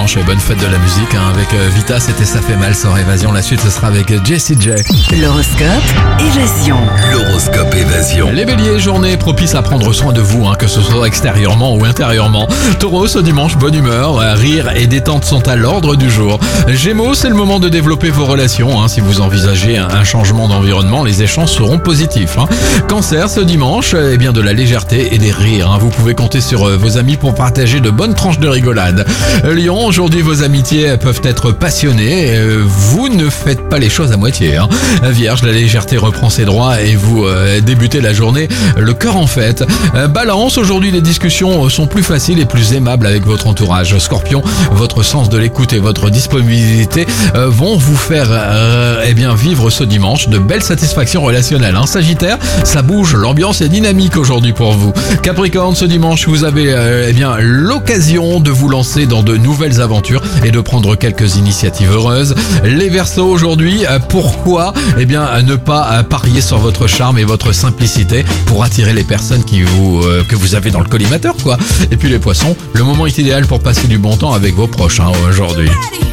dimanche. Bonne fête de la musique avec Vita, c'était Ça fait mal sans Évasion. La suite, ce sera avec Jessie J. L'horoscope Évasion. L'horoscope Évasion. Les béliers, journée propice à prendre soin de vous, que ce soit extérieurement ou intérieurement. Taureau, ce dimanche, bonne humeur, rire et détente sont à l'ordre du jour. Gémeaux, c'est le moment de développer vos relations. Si vous envisagez un changement d'environnement, les échanges seront positifs. Cancer, ce dimanche, de la légèreté et des rires. Vous pouvez compter sur vos amis pour partager de bonnes tranches de rigolade. Lion, aujourd'hui, vos amitiés peuvent être passionnées. Vous ne faites pas les choses à moitié. Vierge, la légèreté reprend ses droits et vous débutez la journée le cœur en fête. Balance, aujourd'hui, les discussions sont plus faciles et plus aimables avec votre entourage. Scorpion, votre sens de l'écoute et votre disponibilité vont vous faire vivre ce dimanche de belles satisfactions relationnelles. Sagittaire, ça bouge, l'ambiance est dynamique aujourd'hui pour vous. Capricorne, ce dimanche, vous avez l'occasion de vous lancer dans de nouvelles aventures et de prendre quelques initiatives heureuses. Les Verseaux, aujourd'hui, pourquoi ne pas parier sur votre charme et votre simplicité pour attirer les personnes que vous avez dans le collimateur, quoi. Et puis les Poissons, le moment est idéal pour passer du bon temps avec vos proches aujourd'hui.